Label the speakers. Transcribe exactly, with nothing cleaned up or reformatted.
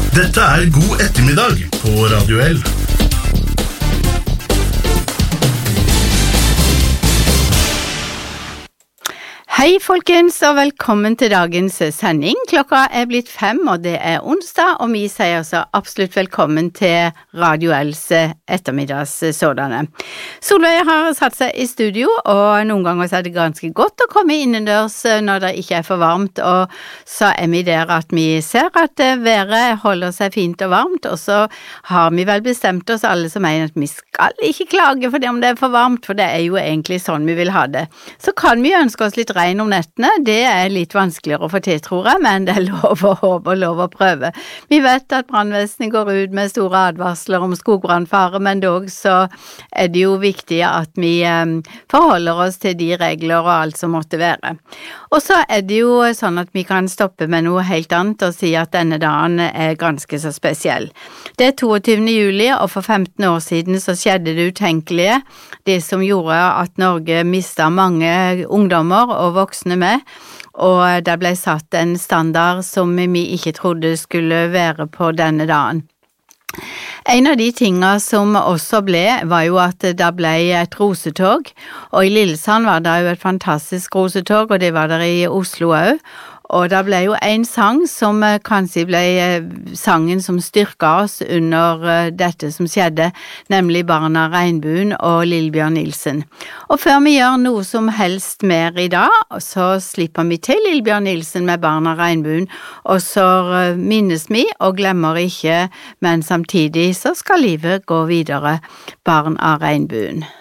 Speaker 1: Dette er God ettermiddag på Radio L.
Speaker 2: Hei folkens, og velkommen til dagens sending. Klokka er blitt fem, og det er onsdag, og vi sier også absolutt velkommen til Radio L's ettermiddags sådanne. Solveig har satt seg i studio, og noen ganger er det ganske godt å komme innendørs når det ikke er for varmt, og så er vi der at vi ser at været holder seg fint og varmt, og så har vi vel bestemt oss alle som er at vi skal ikke klage for det om det er for varmt, for det er jo egentlig sånn vi vil ha det. Så kan vi ønske oss litt regn om nettene, det er litt vanskeligere å få til, tror jeg, men det er lov å håpe og lov å prøve. Vi vet at brannvesenet går ut med store advarsler om skogbrannfare, men dog så er det jo viktig at vi um, forholder oss til de regler og alt som måtte være. Og så er det jo sånn at vi kan stoppe med noe helt annet og si at denne dagen er ganske så spesiell. Det er toogtyvende juli, og for femten år siden så skjedde det utenkelige, det som gjorde at Norge mistet mange ungdommer og voksne med, og det ble satt en standard som vi ikke trodde skulle være på denne dagen. En av de tingene som også ble, var jo at det ble et rosetog, og i Lillesand var det jo et fantastisk rosetog, og det var der i Oslo også. Og det ble jo en sang som kanskje ble sangen som styrket oss under dette som skjedde, nemlig Barna Regnbuen og Lillebjørn Nilsen. Og før vi gjør noe som helst mer i dag, så slipper vi til Lillebjørn Nilsen med Barna Regnbuen, og så minnes vi og glemmer ikke, men samtidig så skal livet gå videre. Barn av Regnbuen.